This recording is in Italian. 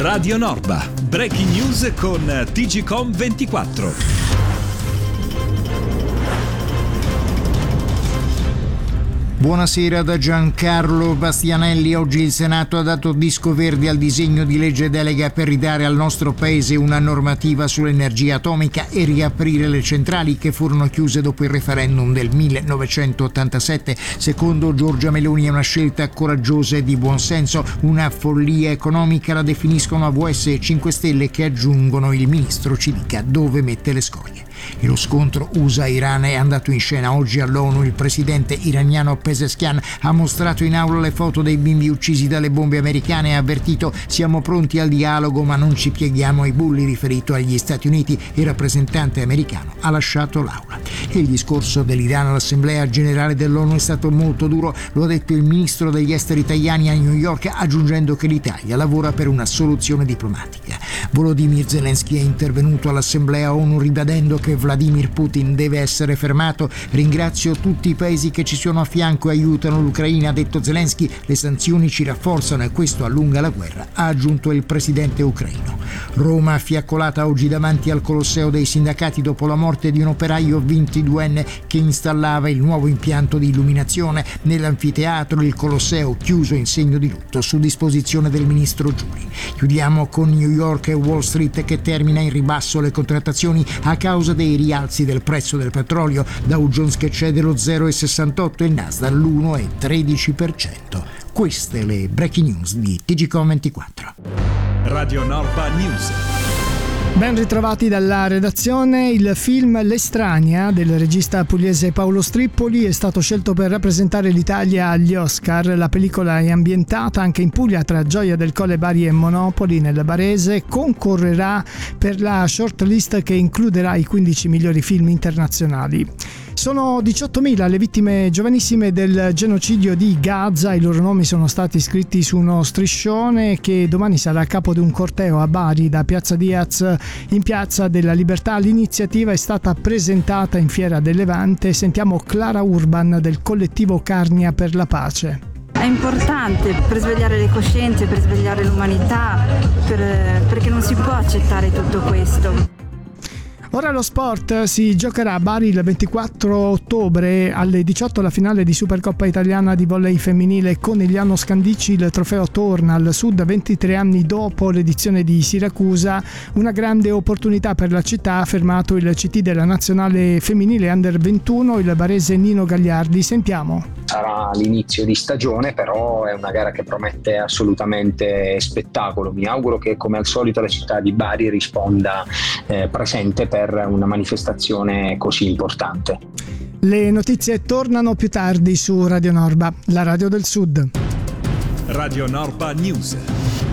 Radio Norba, breaking news con TGCOM24. Buonasera da Giancarlo Bastianelli. Oggi il Senato ha dato disco verde al disegno di legge delega per ridare al nostro paese una normativa sull'energia atomica e riaprire le centrali che furono chiuse dopo il referendum del 1987. Secondo Giorgia Meloni è una scelta coraggiosa e di buonsenso. Una follia economica la definiscono AVS e 5 Stelle, che aggiungono il ministro ci dica dove mette le scorie. E lo scontro USA-Iran è andato in scena. Oggi all'ONU il presidente iraniano Pezeshkian ha mostrato in aula le foto dei bimbi uccisi dalle bombe americane e ha avvertito: siamo pronti al dialogo ma non ci pieghiamo ai bulli, riferito agli Stati Uniti. Il rappresentante americano ha lasciato l'aula. E il discorso dell'Iran all'Assemblea Generale dell'ONU è stato molto duro, lo ha detto il ministro degli esteri italiani a New York, aggiungendo che l'Italia lavora per una soluzione diplomatica. Volodymyr Zelensky è intervenuto all'Assemblea ONU ribadendo che Vladimir Putin deve essere fermato. Ringrazio tutti i paesi che ci sono a fianco e aiutano l'Ucraina, ha detto Zelensky. Le sanzioni ci rafforzano e questo allunga la guerra, ha aggiunto il presidente ucraino. Roma fiaccolata oggi davanti al Colosseo dei sindacati dopo la morte di un operaio 22enne che installava il nuovo impianto di illuminazione nell'anfiteatro. Il Colosseo chiuso in segno di lutto su disposizione del ministro Giuri. Chiudiamo con New York e Wall Street che termina in ribasso le contrattazioni a causa dei rialzi del prezzo del petrolio. Dow Jones che cede lo 0,68 e Nasdaq l'1,13%. Queste le breaking news di TGCOM24. Radio Norba News. Ben ritrovati dalla redazione. Il film L'Estranea del regista pugliese Paolo Strippoli è stato scelto per rappresentare l'Italia agli Oscar. La pellicola è ambientata anche in Puglia, tra Gioia del Colle, Bari e Monopoli nel Barese. Concorrerà per la shortlist che includerà i 15 migliori film internazionali. Sono 18.000 le vittime giovanissime del genocidio di Gaza. I loro nomi sono stati scritti su uno striscione che domani sarà a capo di un corteo a Bari da Piazza Diaz in Piazza della Libertà. L'iniziativa è stata presentata in Fiera del Levante. Sentiamo Clara Urban del collettivo Carnia per la Pace. È importante per svegliare le coscienze, per svegliare l'umanità, perché non si può accettare tutto questo. Ora lo sport. Si giocherà a Bari il 24 ottobre alle 18 la finale di Supercoppa italiana di volley femminile. Conigliano Scandicci, il trofeo torna al Sud 23 anni dopo l'edizione di Siracusa. Una grande opportunità per la città, ha affermato il CT della nazionale femminile Under 21, il barese Nino Gagliardi. Sentiamo. Sarà l'inizio di stagione, però è una gara che promette assolutamente spettacolo. Mi auguro che, come al solito, la città di Bari risponda presente per una manifestazione così importante. Le notizie tornano più tardi su Radio Norba, la radio del Sud. Radio Norba News.